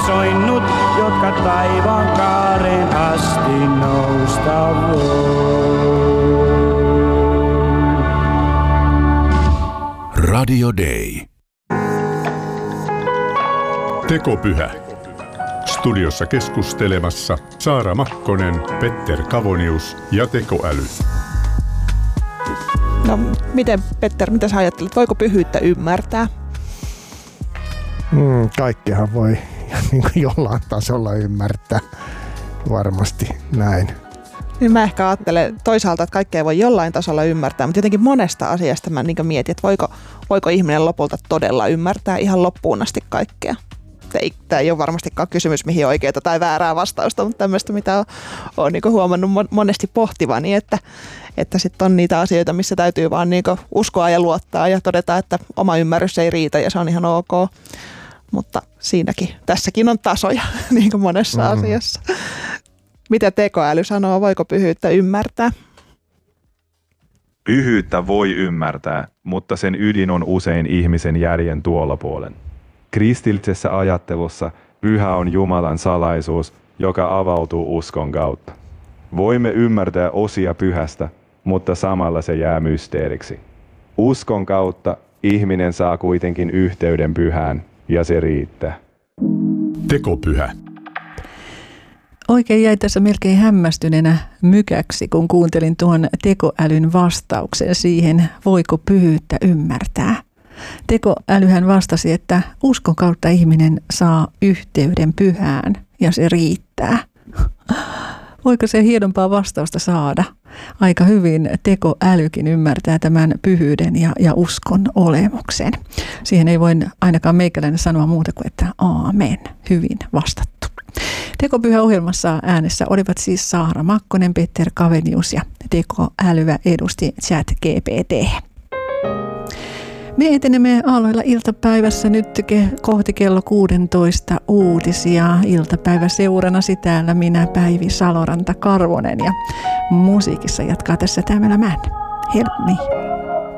soinnut, jotka taivaan kaareen asti nousta voi. Radio Day. Tekopyhä. Studiossa keskustelemassa Saara Makkonen, Petter Kavonius ja tekoäly. No miten, Petter, mitä sä ajattelet? Voiko pyhyyttä ymmärtää? Kaikkihan voi niin kuin jollain tasolla ymmärtää. Varmasti näin. Niin mä ehkä ajattelen toisaalta, että kaikkea voi jollain tasolla ymmärtää, mutta jotenkin monesta asiasta mä niin mietin, että voiko ihminen lopulta todella ymmärtää ihan loppuun asti kaikkea. Tämä ei ole varmastikaan kysymys, mihin oikeaa tai väärää vastausta, mutta tämmöistä, mitä olen niin huomannut monesti pohtivani, että sitten on niitä asioita, missä täytyy vaan niin uskoa ja luottaa ja todeta, että oma ymmärrys ei riitä ja se on ihan ok. Mutta tässäkin on tasoja niin kuin monessa asiassa. Mitä tekoäly sanoo, voiko pyhyyttä ymmärtää? Pyhyyttä voi ymmärtää, mutta sen ydin on usein ihmisen järjen tuolla puolen. Kristillisessä ajattelussa pyhä on Jumalan salaisuus, joka avautuu uskon kautta. Voimme ymmärtää osia pyhästä, mutta samalla se jää mysteeriksi. Uskon kautta ihminen saa kuitenkin yhteyden pyhään, ja se riittää. Tekopyhä. Oikein jäi tässä melkein hämmästyneenä mykäksi, kun kuuntelin tuon tekoälyn vastauksen siihen, voiko pyhyyttä ymmärtää. Tekoälyhän vastasi, että uskon kautta ihminen saa yhteyden pyhään ja se riittää. Voiko se hienompaa vastausta saada? Aika hyvin tekoälykin ymmärtää tämän pyhyyden ja uskon olemuksen. Siihen ei voi ainakaan meikäläinen sanoa muuta kuin, että aamen, hyvin vastattu. Tekopyhä-ohjelmassa äänessä olivat siis Saara Makkonen, Petter Kavenius ja tekoälyä edusti ChatGPT. Me etenemme aalloilla iltapäivässä nyt kohti kello 16 uutisia. Iltapäiväseuranasi täällä minä, Päivi Saloranta-Karvonen, ja musiikissa jatkaa tässä Tämälä Män. Help me.